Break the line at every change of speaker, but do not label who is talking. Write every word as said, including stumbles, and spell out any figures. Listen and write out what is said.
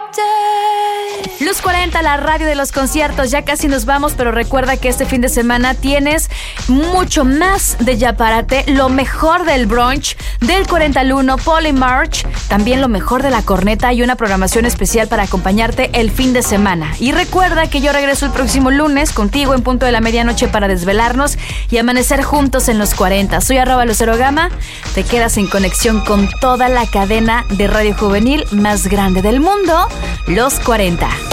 Los cuarenta, la radio de los conciertos. Ya casi nos vamos, pero recuerda que este fin de semana tienes mucho más de Yaparate, lo mejor del brunch, del cuarenta al uno, Polymarch, también lo mejor de la corneta y una programación especial para acompañarte el fin de semana. Y recuerda que yo regreso el próximo lunes contigo en punto de la medianoche para desvelarnos y amanecer juntos en los cuarenta. Soy arroba Lucero Gama. Te quedas en conexión con toda la cadena de radio juvenil más grande del mundo, Los cuarenta.